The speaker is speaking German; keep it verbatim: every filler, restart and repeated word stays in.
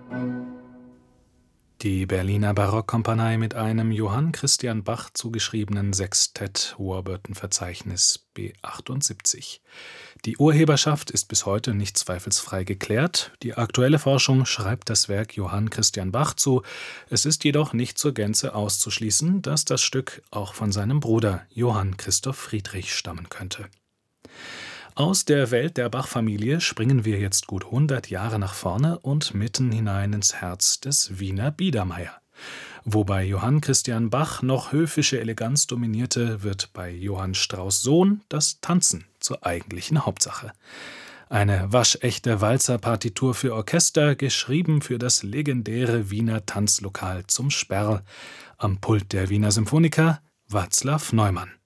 Die Berliner Barockkompanie mit einem Johann Christian Bach zugeschriebenen Sextett Warburton-Verzeichnis B achtundsiebzig. Die Urheberschaft ist bis heute nicht zweifelsfrei geklärt. Die aktuelle Forschung schreibt das Werk Johann Christian Bach zu. Es ist jedoch nicht zur Gänze auszuschließen, dass das Stück auch von seinem Bruder Johann Christoph Friedrich stammen könnte. Aus der Welt der Bach-Familie springen wir jetzt gut hundert Jahre nach vorne und mitten hinein ins Herz des Wiener Biedermeier. Wo bei Johann Christian Bach noch höfische Eleganz dominierte, wird bei Johann Strauss Sohn das Tanzen zur eigentlichen Hauptsache. Eine waschechte Walzerpartitur für Orchester, geschrieben für das legendäre Wiener Tanzlokal zum Sperl. Am Pult der Wiener Symphoniker Václav Neumann.